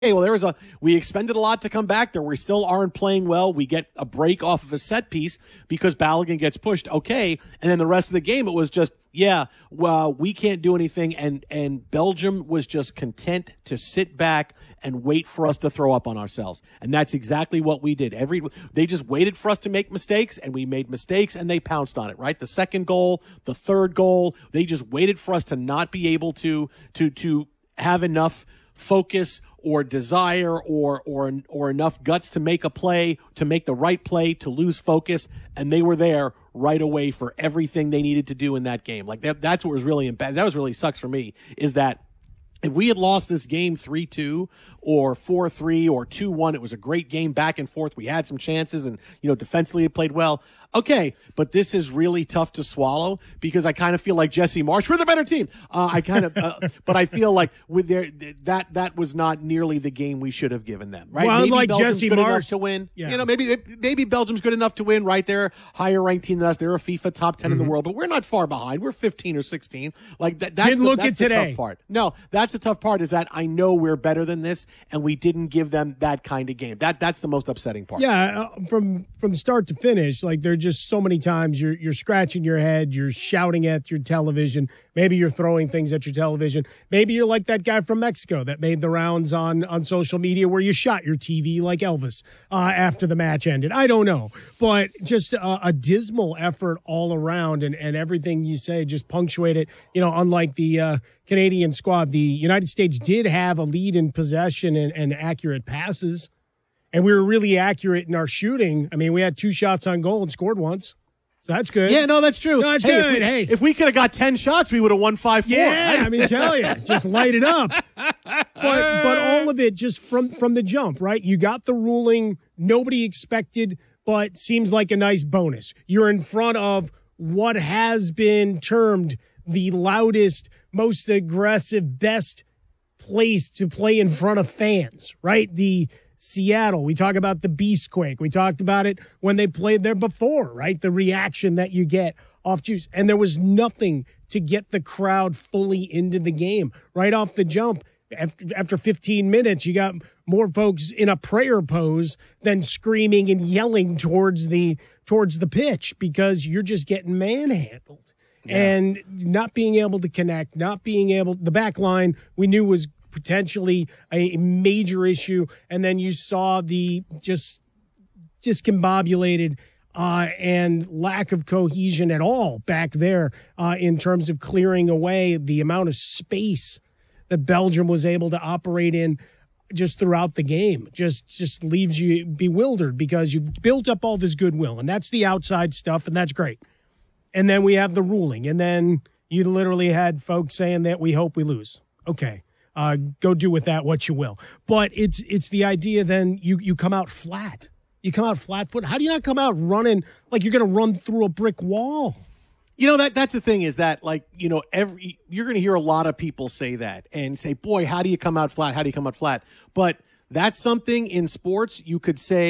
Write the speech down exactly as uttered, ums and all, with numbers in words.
Hey, well, there was a, we expended a lot to come back there. We still aren't playing well. We get a break off of a set piece because Balogun gets pushed. Okay. And then the rest of the game, it was just, yeah, well, we can't do anything. And, and Belgium was just content to sit back and wait for us to throw up on ourselves. And that's exactly what we did. Every, they just waited for us to make mistakes, and we made mistakes, and they pounced on it, right? The second goal, the third goal, they just waited for us to not be able to, to, to have enough focus or desire or or or enough guts to make a play, to make the right play, to lose focus, and they were there right away for everything they needed to do in that game. Like that, that's what was really bad. That was really sucks for me, is that if we had lost this game three two or four three or two one, it was a great game back and forth. We had some chances, and, you know, defensively it played well. Okay, but this is really tough to swallow because I kind of feel like Jesse Marsch. We're the better team. Uh, I kind of, uh, but I feel like with their that that was not nearly the game we should have given them. Right? Well, maybe like Belgium's Jesse good Marsch enough to win. Yeah. You know, maybe maybe Belgium's good enough to win. Right, they're higher ranked team than us. They're a FIFA top ten mm-hmm. in the world, but we're not far behind. We're fifteen or sixteen. Like that. That's Didn't the, look that's at the today. tough part. No, that's the tough part. Is that I know we're better than this, and we didn't give them that kind of game. That that's the most upsetting part. Yeah, uh, from from start to finish, like there are just so many times you're you're scratching your head, you're shouting at your television. Maybe you're throwing things at your television. Maybe you're like that guy from Mexico that made the rounds on on social media where you shot your T V like Elvis uh, after the match ended. I don't know, but just a, a dismal effort all around, and and everything you say just punctuated. You know, unlike the uh, Canadian squad, the United States did have a lead in possession and, and accurate passes, and we were really accurate in our shooting. I mean, we had two shots on goal and scored once. So that's good. Yeah, no, that's true. No, that's hey, good. If we, hey. if we could have got ten shots, we would have won five four. Yeah, I mean, tell you, just light it up. But but all of it just from, from the jump, right? You got the ruling nobody expected, but seems like a nice bonus. You're in front of what has been termed the loudest, most aggressive, best place to play in front of fans, right? The Seattle, we talk about the Beastquake. We talked about it when they played there before, right? The reaction that you get off juice. And there was nothing to get the crowd fully into the game. Right off the jump, after, after fifteen minutes, you got more folks in a prayer pose than screaming and yelling towards the towards the pitch because you're just getting manhandled. Yeah. And not being able to connect, not being able, the back line we knew was potentially a major issue, and then you saw the just discombobulated uh, and lack of cohesion at all back there uh, in terms of clearing away the amount of space that Belgium was able to operate in just throughout the game. Just just leaves you bewildered because you've built up all this goodwill, and that's the outside stuff, and that's great. And then we have the ruling, and then you literally had folks saying that we hope we lose. Okay. Uh, go do with that what you will. But it's it's the idea then you, you come out flat. You come out flat foot. How do you not come out running like you're going to run through a brick wall? You know, that that's the thing is that, like, you know, every you're going to hear a lot of people say that and say, boy, how do you come out flat? How do you come out flat? But that's something in sports you could say